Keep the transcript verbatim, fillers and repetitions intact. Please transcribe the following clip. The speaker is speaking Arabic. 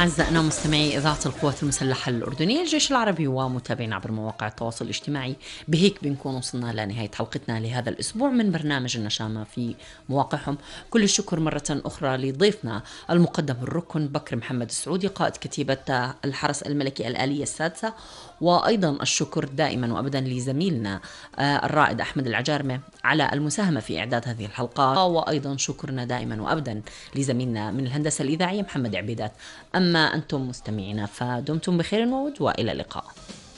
أعزائنا مستمعي إذاعة القوات المسلحة الأردنية الجيش العربي ومتابعين عبر مواقع التواصل الاجتماعي، بهيك بنكون وصلنا لنهاية حلقتنا لهذا الأسبوع من برنامج النشامة في مواقعهم. كل الشكر مرة أخرى لضيفنا المقدم الركن بكر محمد السعودي قائد كتيبة الحرس الملكي الآلية السادسة، وأيضا الشكر دائما وأبدا لزميلنا الرائد أحمد العجارمة على المساهمة في إعداد هذه الحلقات، وأيضا شكرنا دائما وأبدا لزميلنا من الهندسة الإذاعية محمد عبيدات. أما أنتم مستمعينا فدمتم بخير وود، وإلى اللقاء.